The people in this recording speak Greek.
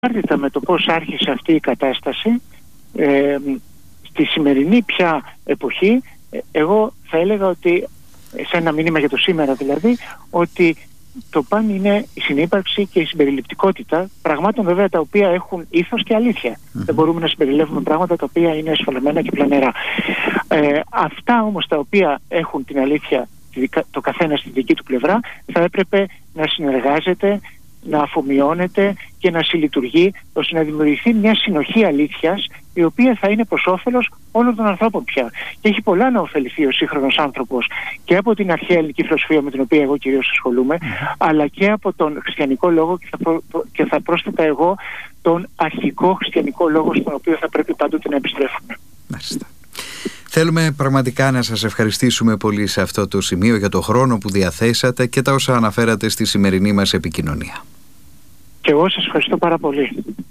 ανεξάρτητα με το πώς άρχισε αυτή η κατάσταση, στη σημερινή πια εποχή, εγώ θα έλεγα ότι, σε ένα μήνυμα για το σήμερα δηλαδή, ότι το παν είναι η συνύπαρξη και η συμπεριληπτικότητα πραγμάτων βέβαια τα οποία έχουν ήθος και αλήθεια. Δεν μπορούμε να συμπεριλεύουμε πράγματα τα οποία είναι ασφαλμένα και πλανερά. Αυτά όμως τα οποία έχουν την αλήθεια το καθένα στη δική του πλευρά, θα έπρεπε να συνεργάζεται, να αφομοιώνεται και να συλλειτουργεί, ώστε να δημιουργηθεί μια συνοχή αλήθειας, η οποία θα είναι προς όφελος όλων των ανθρώπων πια. Και έχει πολλά να ωφεληθεί ο σύγχρονος άνθρωπος και από την αρχαία ελληνική φιλοσοφία, με την οποία εγώ κυρίως ασχολούμαι, αλλά και από τον χριστιανικό λόγο, και θα πρόσθετα εγώ τον αρχικό χριστιανικό λόγο, στον οποίο θα πρέπει πάντοτε να επιστρέφουμε. Μάλιστα. Θέλουμε πραγματικά να σας ευχαριστήσουμε πολύ σε αυτό το σημείο για το χρόνο που διαθέσατε και τα όσα αναφέρατε στη σημερινή μας επικοινωνία. Και εγώ σας ευχαριστώ πάρα πολύ.